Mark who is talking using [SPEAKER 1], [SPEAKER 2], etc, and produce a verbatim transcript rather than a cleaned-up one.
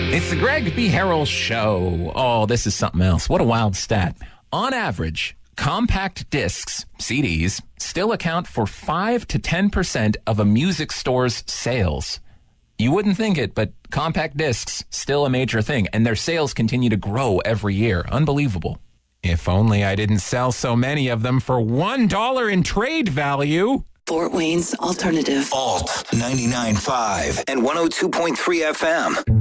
[SPEAKER 1] It's the Greg B. Harrell Show. Oh, this is something else. What a wild stat. On average, compact discs, C Ds, still account for five to ten percent of a music store's sales. You wouldn't think it, but compact discs, still a major thing, and their sales continue to grow every year. Unbelievable. If only I didn't sell so many of them for one dollar in trade value.
[SPEAKER 2] Fort Wayne's Alternative.
[SPEAKER 3] Alt ninety-nine point five and one oh two point three F M.